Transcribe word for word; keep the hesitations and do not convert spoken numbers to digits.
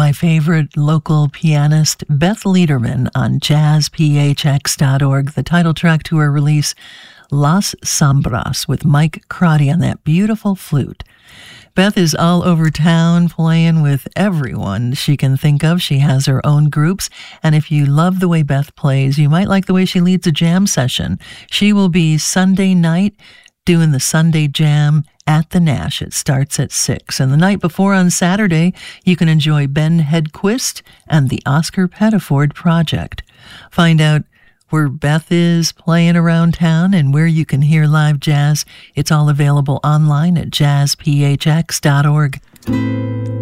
my favorite local pianist, Beth Lederman, on jazz p h x dot org. The title track to her release, Las Sombras, with Mike Crotty on that beautiful flute. Beth is all over town playing with everyone she can think of. She has her own groups, and if you love the way Beth plays, you might like the way she leads a jam session. She will be Sunday night doing the Sunday Jam at the Nash. It starts at six. And the night before on Saturday, you can enjoy Ben Hedquist and the Oscar Pettiford Project. Find out where Beth is playing around town and where you can hear live jazz. It's all available online at jazz p h x dot org.